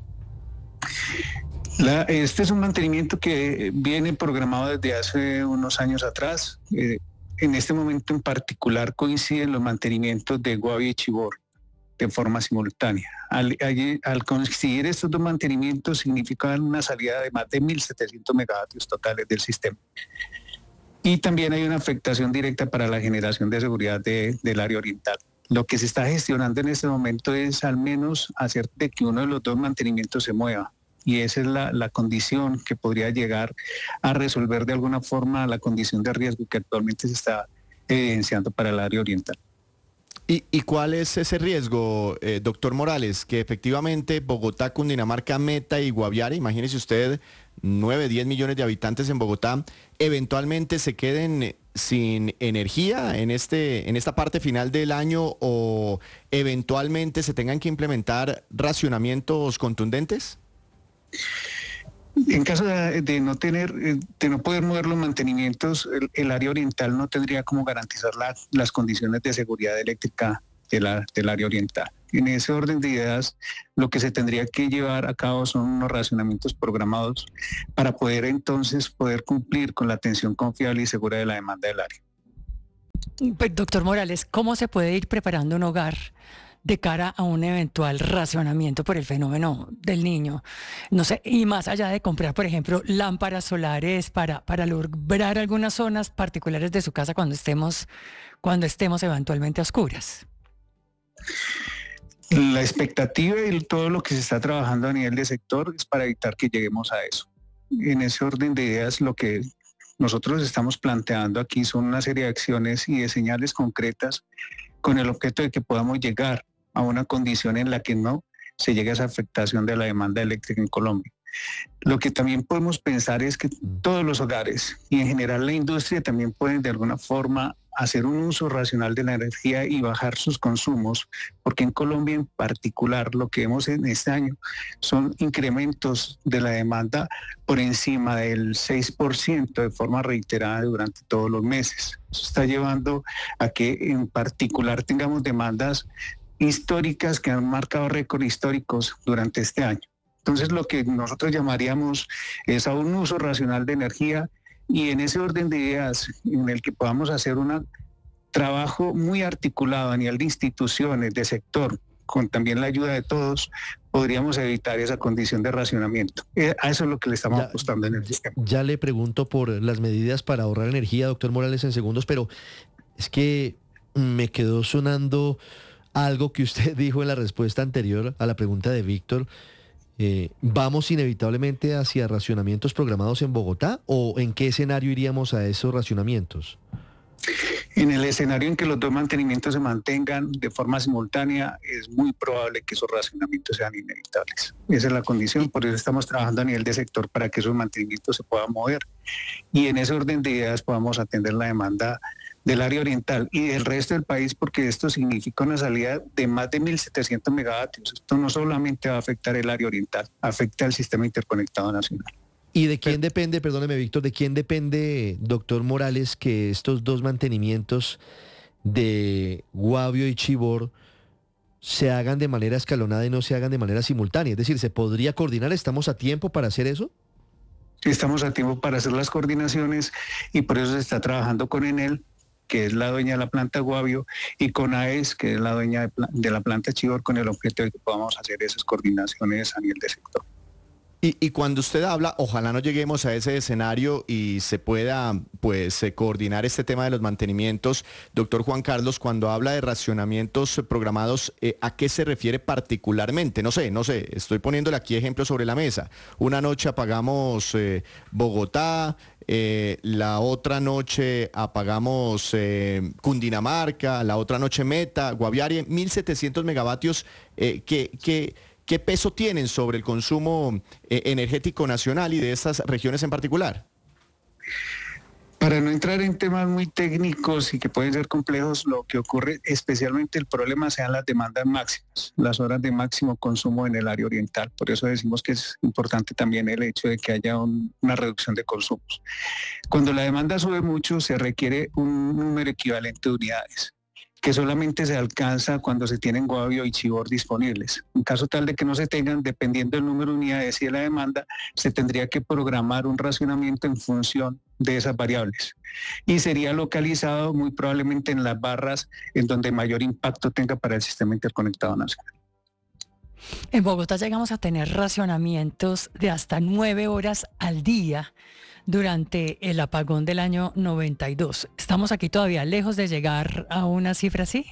Este es un mantenimiento que viene programado desde hace unos años atrás. En este momento en particular coinciden los mantenimientos de Guavio y Chivor de forma simultánea. Al coincidir estos dos mantenimientos significan una salida de más de 1.700 megavatios totales del sistema. Y también hay una afectación directa para la generación de seguridad del área oriental. Lo que se está gestionando en este momento es al menos hacer de que uno de los dos mantenimientos se mueva. Y esa es la condición que podría llegar a resolver de alguna forma la condición de riesgo que actualmente se está evidenciando para el área oriental. ¿Y cuál es ese riesgo, doctor Morales? Que efectivamente Bogotá, Cundinamarca, Meta y Guaviare, imagínese usted, 9, 10 millones de habitantes en Bogotá, eventualmente se queden sin energía en esta parte final del año, o eventualmente se tengan que implementar racionamientos contundentes? En caso de no poder mover los mantenimientos, el área oriental no tendría cómo garantizar las condiciones de seguridad eléctrica del área oriental. En ese orden de ideas, lo que se tendría que llevar a cabo son unos racionamientos programados para poder cumplir con la atención confiable y segura de la demanda del área. Pues, doctor Morales, ¿cómo se puede ir preparando un hogar de cara a un eventual racionamiento por el fenómeno del Niño? No sé, y más allá de comprar, por ejemplo, lámparas solares para alumbrar algunas zonas particulares de su casa cuando estemos eventualmente a oscuras. La expectativa y todo lo que se está trabajando a nivel de sector es para evitar que lleguemos a eso. En ese orden de ideas, lo que nosotros estamos planteando aquí son una serie de acciones y de señales concretas con el objeto de que podamos llegar a una condición en la que no se llegue a esa afectación de la demanda eléctrica en Colombia. Lo que también podemos pensar es que todos los hogares y en general la industria también pueden de alguna forma hacer un uso racional de la energía y bajar sus consumos, porque en Colombia en particular lo que vemos en este año son incrementos de la demanda por encima del 6% de forma reiterada durante todos los meses. Eso está llevando a que en particular tengamos demandas históricas que han marcado récords históricos durante este año. Entonces lo que nosotros llamaríamos es a un uso racional de energía, y en ese orden de ideas en el que podamos hacer un trabajo muy articulado a nivel de instituciones, de sector, con también la ayuda de todos, podríamos evitar esa condición de racionamiento. A eso es lo que le estamos apostando en el sistema. Ya le pregunto por las medidas para ahorrar energía, doctor Morales, en segundos, pero es que me quedó sonando algo que usted dijo en la respuesta anterior a la pregunta de Víctor. ¿Vamos inevitablemente hacia racionamientos programados en Bogotá, o en qué escenario iríamos a esos racionamientos? En el escenario en que los dos mantenimientos se mantengan de forma simultánea, es muy probable que esos racionamientos sean inevitables. Esa es la condición, por eso estamos trabajando a nivel de sector para que esos mantenimientos se puedan mover y en ese orden de ideas podamos atender la demanda del área oriental y del resto del país, porque esto significa una salida de más de 1.700 megavatios. Esto no solamente va a afectar el área oriental, afecta al sistema interconectado nacional. ¿Y de quién depende, perdóneme Víctor, de quién depende, doctor Morales, que estos dos mantenimientos de Guavio y Chivor se hagan de manera escalonada y no se hagan de manera simultánea? Es decir, ¿se podría coordinar? ¿Estamos a tiempo para hacer eso? Estamos a tiempo para hacer las coordinaciones y por eso se está trabajando con Enel, que es la dueña de la planta Guavio, y con AES, que es la dueña de la planta Chivor, con el objeto de que podamos hacer esas coordinaciones a nivel de sector. Y cuando usted habla, ojalá no lleguemos a ese escenario y se pueda coordinar este tema de los mantenimientos. Doctor Juan Carlos, cuando habla de racionamientos programados, ¿a qué se refiere particularmente? No sé, estoy poniéndole aquí ejemplos sobre la mesa. Una noche apagamos Bogotá, la otra noche apagamos Cundinamarca, la otra noche Meta, Guaviare, 1.700 megavatios, ¿Qué peso tienen sobre el consumo energético nacional y de estas regiones en particular? Para no entrar en temas muy técnicos y que pueden ser complejos, lo que ocurre, especialmente el problema sean las demandas máximas, las horas de máximo consumo en el área oriental. Por eso decimos que es importante también el hecho de que haya una reducción de consumos. Cuando la demanda sube mucho, se requiere un número equivalente de unidades, que solamente se alcanza cuando se tienen Guavio y Chivor disponibles. En caso tal de que no se tengan, dependiendo del número de unidades y de la demanda, se tendría que programar un racionamiento en función de esas variables. Y sería localizado muy probablemente en las barras en donde mayor impacto tenga para el sistema interconectado nacional. En Bogotá llegamos a tener racionamientos de hasta 9 horas al día durante el apagón del año 92. ¿Estamos aquí todavía lejos de llegar a una cifra así?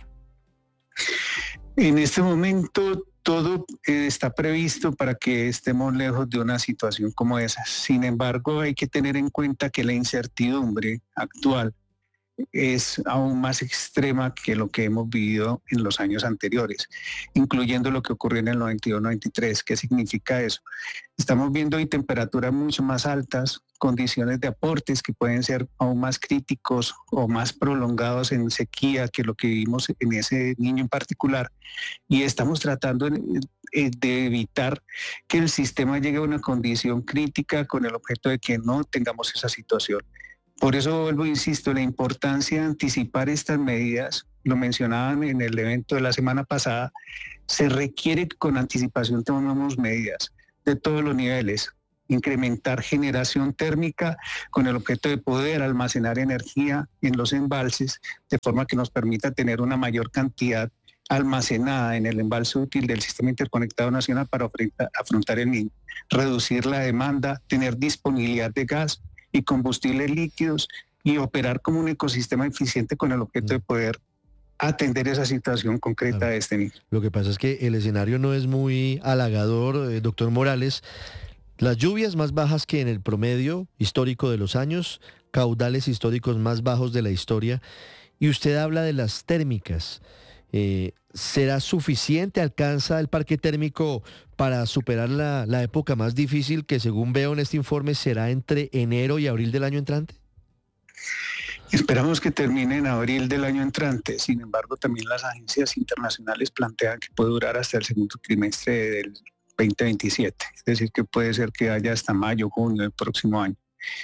En este momento todo está previsto para que estemos lejos de una situación como esa. Sin embargo, hay que tener en cuenta que la incertidumbre actual es aún más extrema que lo que hemos vivido en los años anteriores, incluyendo lo que ocurrió en el 92-93. ¿Qué significa eso? Estamos viendo hoy temperaturas mucho más altas, condiciones de aportes que pueden ser aún más críticos o más prolongados en sequía que lo que vivimos en ese niño en particular. Y estamos tratando de evitar que el sistema llegue a una condición crítica con el objeto de que no tengamos esa situación. Por eso vuelvo, insisto, la importancia de anticipar estas medidas, lo mencionaban en el evento de la semana pasada, se requiere que con anticipación tomemos medidas de todos los niveles, incrementar generación térmica con el objeto de poder almacenar energía en los embalses, de forma que nos permita tener una mayor cantidad almacenada en el embalse útil del Sistema Interconectado Nacional para afrontar el niño, reducir la demanda, tener disponibilidad de gas y combustibles líquidos y operar como un ecosistema eficiente con el objeto de poder atender esa situación concreta de este niño. Lo que pasa es que el escenario no es muy halagador, doctor Morales. Las lluvias más bajas que en el promedio histórico de los años, caudales históricos más bajos de la historia, y usted habla de las térmicas. ¿Será suficiente? ¿Alcanza el parque térmico para superar la época más difícil que, según veo en este informe, será entre enero y abril del año entrante? Esperamos que termine en abril del año entrante. Sin embargo, también las agencias internacionales plantean que puede durar hasta el segundo trimestre del 2027. Es decir, que puede ser que haya hasta mayo, junio del próximo año.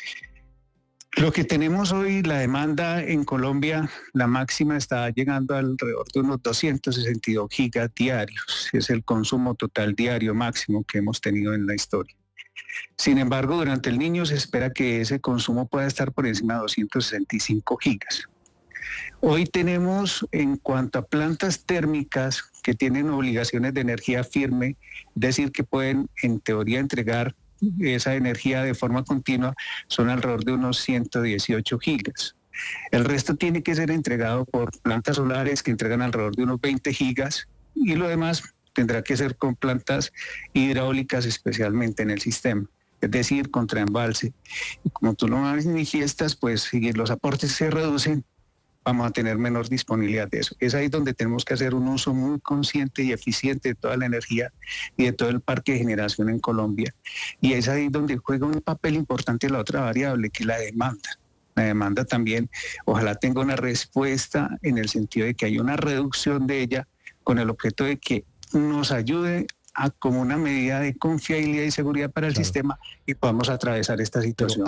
Lo que tenemos hoy, la demanda en Colombia, la máxima está llegando alrededor de unos 262 gigas diarios. Es el consumo total diario máximo que hemos tenido en la historia. Sin embargo, durante el niño se espera que ese consumo pueda estar por encima de 265 gigas. Hoy tenemos, en cuanto a plantas térmicas que tienen obligaciones de energía firme, es decir, que pueden en teoría entregar esa energía de forma continua, son alrededor de unos 118 gigas. El resto tiene que ser entregado por plantas solares que entregan alrededor de unos 20 gigas y lo demás tendrá que ser con plantas hidráulicas especialmente en el sistema, es decir, contra embalse. Y como tú lo manifiestas, pues si los aportes se reducen, vamos a tener menor disponibilidad de eso. Es ahí donde tenemos que hacer un uso muy consciente y eficiente de toda la energía y de todo el parque de generación en Colombia. Y es ahí donde juega un papel importante la otra variable, que es la demanda. La demanda también, ojalá tenga una respuesta en el sentido de que haya una reducción de ella con el objeto de que nos ayude a como una medida de confiabilidad y seguridad para el sistema y podamos atravesar esta situación.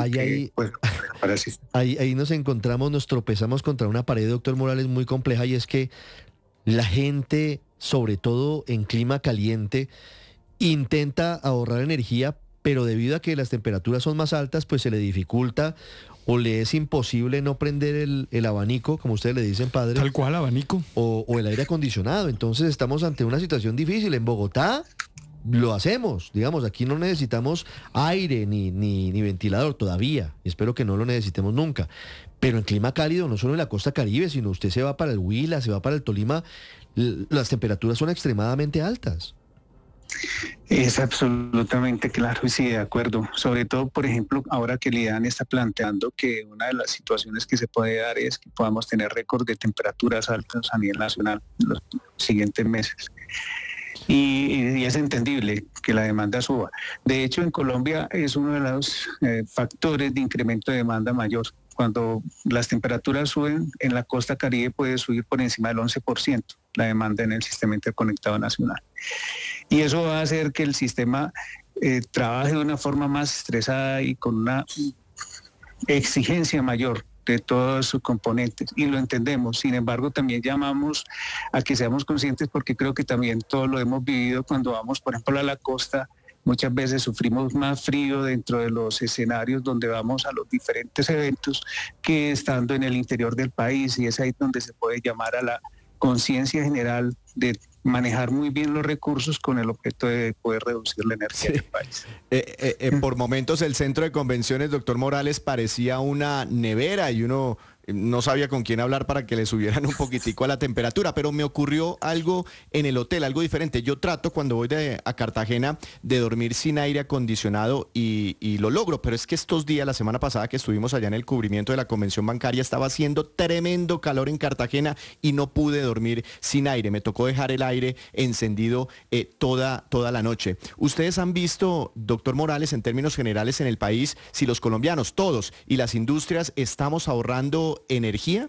Ahí nos encontramos, nos tropezamos contra una pared, doctor Morales, muy compleja, y es que la gente, sobre todo en clima caliente, intenta ahorrar energía, pero debido a que las temperaturas son más altas, pues se le dificulta o le es imposible no prender el abanico, como ustedes le dicen, padre. Tal cual, abanico. O el aire acondicionado. Entonces estamos ante una situación difícil. En Bogotá lo hacemos, digamos, aquí no necesitamos aire ni ventilador todavía. Y espero que no lo necesitemos nunca. Pero en clima cálido, no solo en la costa Caribe, sino usted se va para el Huila, se va para el Tolima, las temperaturas son extremadamente altas. Es absolutamente claro y sí, de acuerdo. Sobre todo, por ejemplo, ahora que el IDAN está planteando que una de las situaciones que se puede dar es que podamos tener récord de temperaturas altas a nivel nacional en los siguientes meses. Y es entendible que la demanda suba. De hecho, en Colombia es uno de los factores de incremento de demanda mayor. Cuando las temperaturas suben, en la costa Caribe puede subir por encima del 11% la demanda en el Sistema Interconectado Nacional. Y eso va a hacer que el sistema trabaje de una forma más estresada y con una exigencia mayor de todos sus componentes, y lo entendemos. Sin embargo, también llamamos a que seamos conscientes, porque creo que también todos lo hemos vivido cuando vamos, por ejemplo, a la costa. Muchas veces sufrimos más frío dentro de los escenarios donde vamos a los diferentes eventos que estando en el interior del país, y es ahí donde se puede llamar a la conciencia general de manejar muy bien los recursos con el objeto de poder reducir la energía del país. Por momentos el centro de convenciones, doctor Morales, parecía una nevera y uno no sabía con quién hablar para que le subieran un poquitico a la temperatura, pero me ocurrió algo en el hotel, algo diferente. Yo trato cuando voy a Cartagena de dormir sin aire acondicionado y lo logro, pero es que estos días, la semana pasada que estuvimos allá en el cubrimiento de la convención bancaria, estaba haciendo tremendo calor en Cartagena y no pude dormir sin aire. Me tocó dejar el aire encendido toda la noche. ¿Ustedes han visto, doctor Morales, en términos generales en el país, si los colombianos, todos, y las industrias estamos ahorrando energía?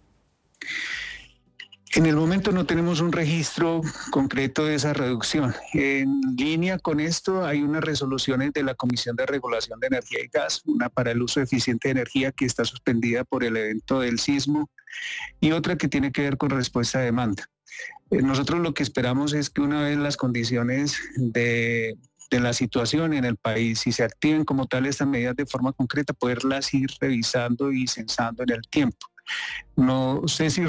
En el momento no tenemos un registro concreto de esa reducción. En línea con esto hay unas resoluciones de la Comisión de Regulación de Energía y Gas, una para el uso eficiente de energía que está suspendida por el evento del sismo y otra que tiene que ver con respuesta a demanda. Nosotros lo que esperamos es que una vez las condiciones de la situación en el país, si se activen como tal estas medidas de forma concreta, poderlas ir revisando y censando en el tiempo. No sé si